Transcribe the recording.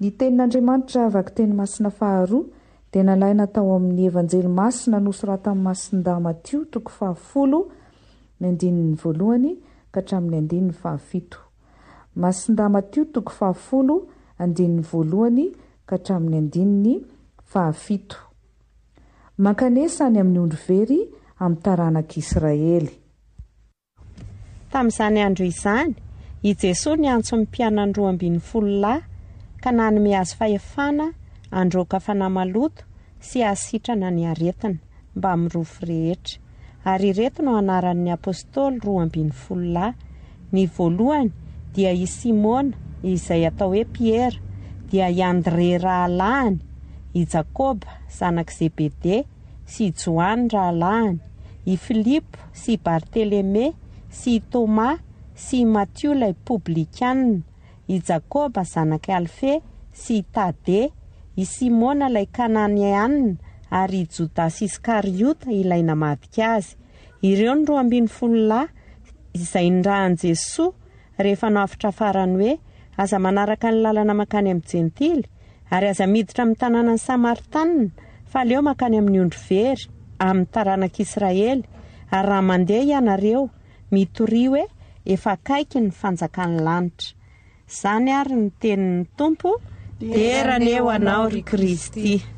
Ny tenin'Andriamanitra vaky teny masina faharoa dia nalaina tao amin'ny evanjely masina nosoratan'ny Masinda Matio 10 ny andininy 1 ka hatramin'ny andininy 7. Masinda Matio 10 andininy 1 ka hatramin'ny andininy 7. Mankanesa any amin'ny ondrovery amin'ny taranak'Israely. Tamin'izany andro izany, i Jesosy ny antso ny mpianany 12 ka nanome azy fahefana androaka fanahy maloto sy hasitrana ny aretina mba amin'ny rofo rehetra. Ary ireto no anaran'ny apôstôly 12. Ny voalohany dia i Simona izay atao hoe Pierre, dia i André rahalahiny, i Jakoba zanak' Zebede sy Joany rahalahiny, i Filipo sy Barteleme sy Thomas sy Matthieu lay publikanina, i Jakoba zanak' Alfe sy Tade, i Simona lay Kananianina ary i Jodas Iskariota ilay namadika azy. Ireo ny 12 izay nirahan Jesosy rehefa nafitra farany hoe aza manaraka ny lalana makany amin'ny jentily ary aza miditra amin'ny tanànan'ny Samaritanina fa aleo makany amin'ny ondrovery amin'ny taranak'Israely ary raha mandeha ianareo mitory hoe efa akaiky ny fanjakan'ny lanitra. Zany ary ny tenin'ny Tompo, tera aneo anao ry Kristy.